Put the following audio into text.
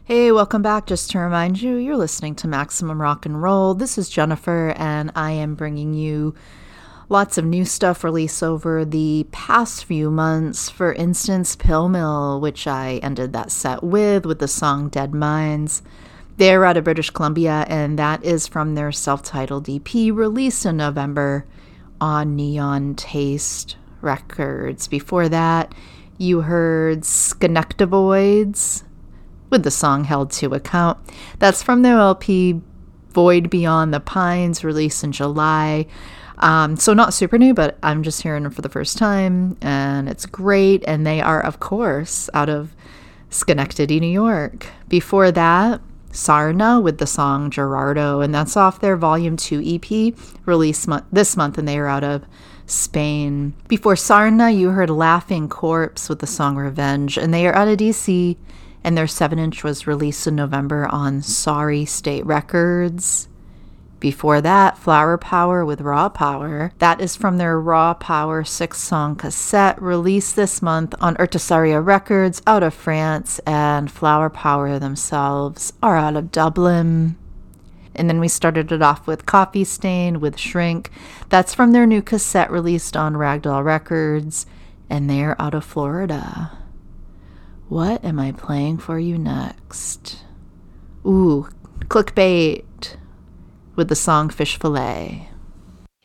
Hey, welcome back. Just to remind you, you're listening to Maximum Rock and Roll. This is Jennifer, and I am bringing you lots of new stuff released over the past few months. For instance, Pill Mill, which I ended that set with the song Dead Minds. They're out of British Columbia, and that is from their self-titled EP released in November on Neon Taste Records. Before that, you heard Schenectavoids with the song Held to Account. That's from their LP Void Beyond the Pines, released in July. So not super new, but I'm just hearing it for the first time, and it's great. And they are, of course, out of Schenectady, New York. Before that, Sarna with the song Gerardo, and that's off their Volume 2 EP, released this month, and they are out of Spain. Before Sarna, you heard Laughing Corpse with the song Revenge, and they are out of DC, and their 7-inch was released in November on Sorry State Records. Before that, Flower Power with Raw Power. That is from their Raw Power 6-song cassette, released this month on Urticaria Records out of France, and Flower Power themselves are out of Dublin. And then we started it off with Coffee Stain with Shrink. That's from their new cassette released on Ragdoll Records, and they're out of Florida. What am I playing for you next? Ooh, Clickbait with the song Fish Fillet.